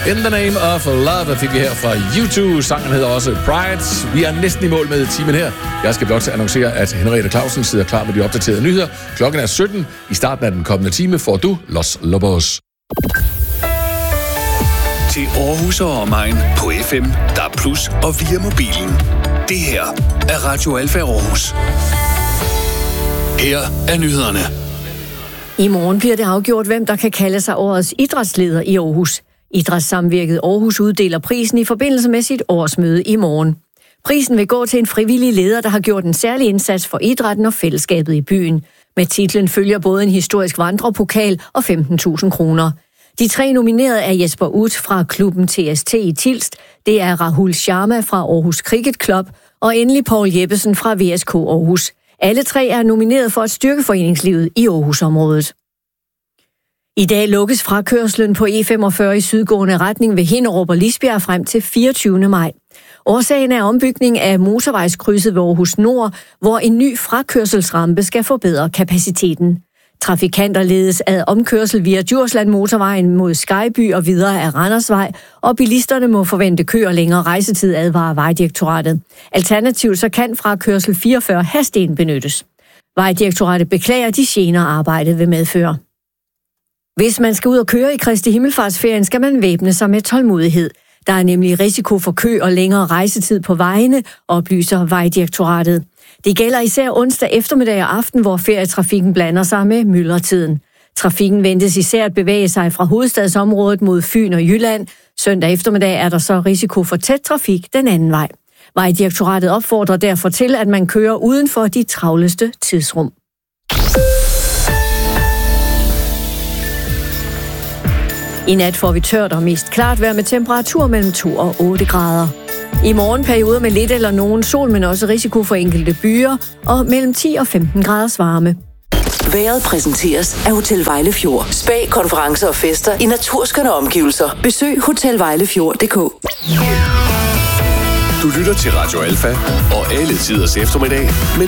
In the Name of Love fik vi her fra U2. Sangen hedder også Pride. Vi er næsten i mål med timen her. Jeg skal blot annoncere, at Henriette Clausen sidder klar med de opdaterede nyheder. Klokken er 17. I starten af den kommende time får du Los Lobos. Til Aarhus og omegn på FM, DAB+ og via mobilen. Det her er Radio Alfa Aarhus. Her er nyhederne. I morgen bliver det afgjort, hvem der kan kalde sig årets idrætsleder i Aarhus. Idrætssamvirket Aarhus uddeler prisen i forbindelse med sit årsmøde i morgen. Prisen vil gå til en frivillig leder, der har gjort en særlig indsats for idrætten og fællesskabet i byen. Med titlen følger både en historisk vandrepokal og 15.000 kroner. De 3 nominerede er Jesper Uth fra klubben TST i Tilst, det er Rahul Sharma fra Aarhus Cricket Club og endelig Poul Jeppesen fra VSK Aarhus. Alle 3 er nomineret for at styrke foreningslivet i Aarhusområdet. I dag lukkes frakørslen på E45 i sydgående retning ved Hinderup og Lisbjerg frem til 24. maj. Årsagen er ombygning af motorvejskrydset ved Aarhus Nord, hvor en ny frakørselsrampe skal forbedre kapaciteten. Trafikanter ledes ad omkørsel via Djursland motorvejen mod Skyby og videre af Randersvej, og bilisterne må forvente kø og længere rejsetid, advarer Vejdirektoratet. Alternativt så kan frakørsel 44 hasten benyttes. Vejdirektoratet beklager de gener arbejdet vil medføre. Hvis man skal ud og køre i Kristi Himmelfartsferien, skal man væbne sig med tålmodighed. Der er nemlig risiko for kø og længere rejsetid på vejene, oplyser Vejdirektoratet. Det gælder især onsdag eftermiddag og aften, hvor ferietrafikken blander sig med myldretiden. Trafikken ventes især at bevæge sig fra hovedstadsområdet mod Fyn og Jylland. Søndag eftermiddag er der så risiko for tæt trafik den anden vej. Vejdirektoratet opfordrer derfor til, at man kører uden for de travleste tidsrum. I nat får vi tørt og mest klart vejr med temperatur mellem 2 og 8 grader. I morgen perioder med lidt eller nogen sol, men også risiko for enkelte byer, og mellem 10 og 15 graders varme. Vejret præsenteres af Hotel Vejlefjord. Spa, konferencer og fester i naturskønne omgivelser. Besøg hotelvejlefjord.dk. Du lytter til Radio Alfa og alle tiders eftermiddag med